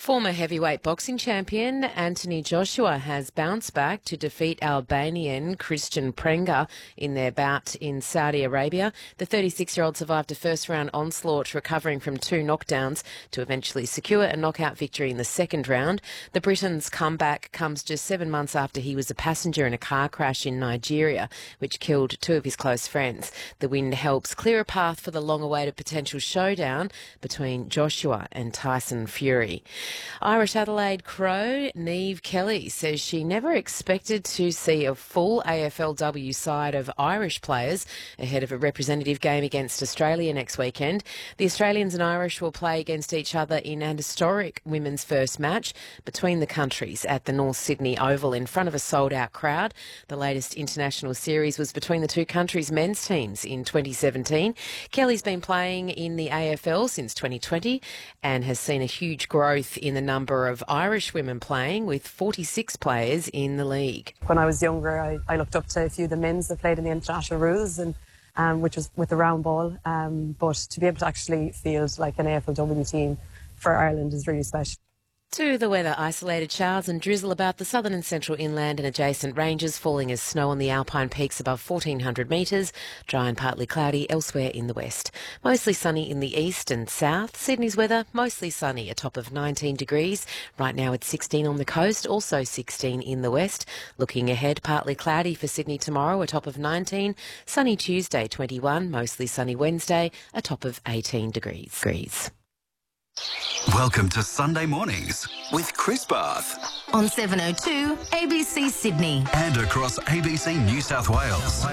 Former heavyweight boxing champion Anthony Joshua has bounced back to defeat Albanian Christian Prenga in their bout in Saudi Arabia. The 36-year-old survived a first-round onslaught, recovering from 2 knockdowns to eventually secure a knockout victory in the second round. The Briton's comeback comes just 7 months after he was a passenger in a car crash in Nigeria, which killed 2 of his close friends. The win helps clear a path for the long-awaited potential showdown between Joshua and Tyson Fury. Irish Adelaide Crow Niamh Kelly says she never expected to see a full AFLW side of Irish players ahead of a representative game against Australia next weekend. The Australians and Irish will play against each other in an historic women's first match between the countries at the North Sydney Oval in front of a sold-out crowd. The latest international series was between the two countries' men's teams in 2017. Kelly's been playing in the AFL since 2020 and has seen a huge growth in the number of Irish women playing, with 46 players in the league. When I was younger, I looked up to a few of the men's that played in the international rules, and which was with the round ball. But to be able to actually field like an AFLW team for Ireland is really special. To the weather, isolated showers and drizzle about the southern and central inland and adjacent ranges, falling as snow on the alpine peaks above 1,400 metres, dry and partly cloudy elsewhere in the west. Mostly sunny in the east and south. Sydney's weather, mostly sunny, a top of 19 degrees. Right now it's 16 on the coast, also 16 in the west. Looking ahead, partly cloudy for Sydney tomorrow, a top of 19. Sunny Tuesday, 21. Mostly sunny Wednesday, a top of 18 degrees. Welcome to Sunday Mornings with Chris Bath. On 702 ABC Sydney. And across ABC New South Wales.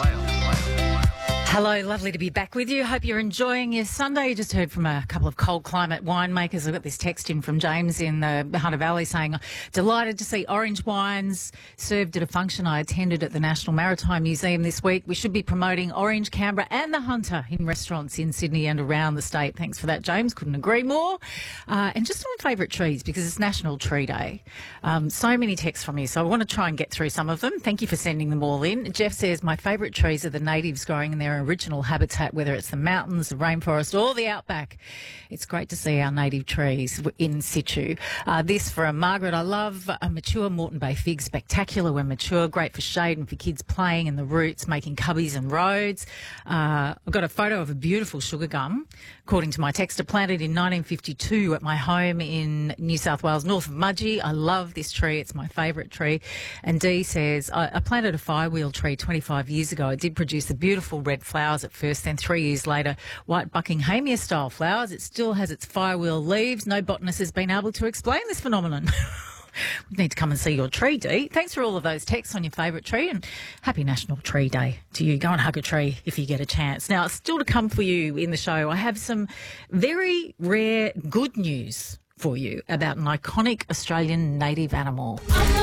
Hello, lovely to be back with you. Hope you're enjoying your Sunday. You just heard from a couple of cold climate winemakers. I got this text in from James in the Hunter Valley saying, delighted to see orange wines served at a function I attended at the National Maritime Museum this week. We should be promoting Orange, Canberra and the Hunter in restaurants in Sydney and around the state. Thanks for that, James. Couldn't agree more. And just on favourite trees, because it's National Tree Day. So many texts from you, so I want to try and get through some of them. Thank you for sending them all in. Jeff says, my favourite trees are the natives growing in their original habitat, whether it's the mountains, the rainforest or the outback. It's great to see our native trees in situ. This from Margaret. I love a mature Moreton Bay fig. Spectacular when mature, great for shade and for kids playing in the roots, making cubbies and roads. I've got a photo of a beautiful sugar gum, according to my texter, planted in 1952 at my home in New South Wales, north of Mudgee. I love this tree. It's my favourite tree. And Dee says, I planted a firewheel tree 25 years ago. It did produce the beautiful red flowers at first, then 3 years later, white Buckinghamia style flowers. It still has its firewheel leaves. No botanist has been able to explain this phenomenon. We need to come and see your tree, Dee. Thanks for all of those texts on your favourite tree, and happy National Tree Day to you. Go and hug a tree if you get a chance. Now, still to come for you in the show, I have some very rare good news for you about an iconic Australian native animal.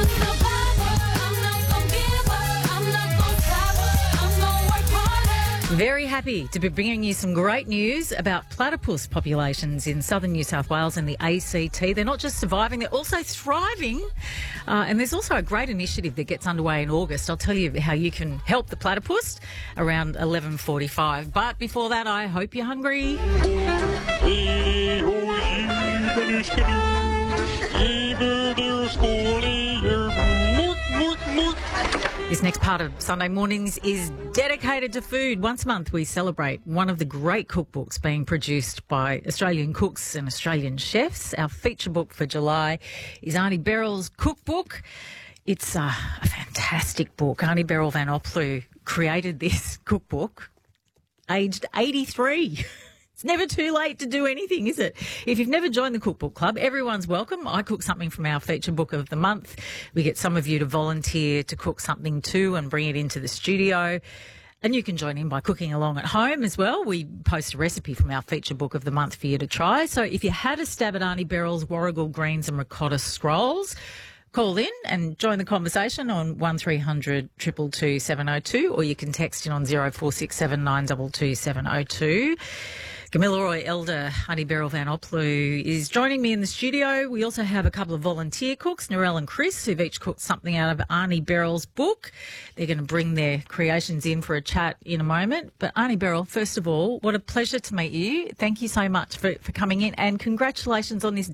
Very happy to be bringing you some great news about platypus populations in southern New South Wales and the ACT. They're not just surviving, they're also thriving. And there's also a great initiative that gets underway in August. I'll tell you how you can help the platypus around 11:45. But before that, I hope you're hungry. This next part of Sunday Mornings is dedicated to food. Once a month we celebrate one of the great cookbooks being produced by Australian cooks and Australian chefs. Our feature book for July is Arnie Beryl's cookbook. It's a fantastic book. Arnie Beryl van Oplu created this cookbook aged 83. It's never too late to do anything, is it? If you've never joined the Cookbook Club, everyone's welcome. I cook something from our feature book of the month. We get some of you to volunteer to cook something too and bring it into the studio. And you can join in by cooking along at home as well. We post a recipe from our feature book of the month for you to try. So if you had a stab at Arnie Beryl's Warrigal Greens and Ricotta Scrolls, call in and join the conversation on 1300 222 702, or you can text in on 0467 922 702. Gamilaroi elder Arnie Beryl van Oplu is joining me in the studio. We also have a couple of volunteer cooks, Narelle and Chris, who've each cooked something out of Arnie Beryl's book. They're going to bring their creations in for a chat in a moment. But Arnie Beryl, first of all, what a pleasure to meet you. Thank you so much for coming in, and congratulations on this